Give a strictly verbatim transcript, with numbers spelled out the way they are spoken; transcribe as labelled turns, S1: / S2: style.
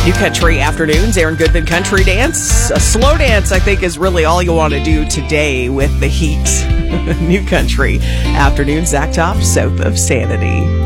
S1: New Country Afternoons, Aaron Goodman Country Dance. A slow dance, I think, is really all you want to do today with the heat. New Country Afternoons, Zach Top, south of Sanity.